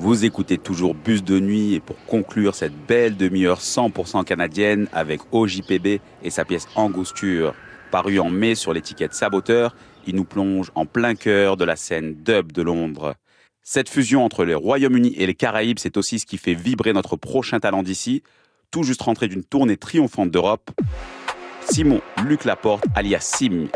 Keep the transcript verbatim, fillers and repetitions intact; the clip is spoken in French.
Vous écoutez toujours Bus de nuit et pour conclure cette belle demi-heure cent pour cent canadienne avec O J P B et sa pièce Angosture, paru en mai sur l'étiquette Saboteur, il nous plonge en plein cœur de la scène dub de Londres. Cette fusion entre le Royaume-Uni et les Caraïbes, c'est aussi ce qui fait vibrer notre prochain talent d'ici, tout juste rentré d'une tournée triomphante d'Europe, Simon Luc Laporte alias Sim.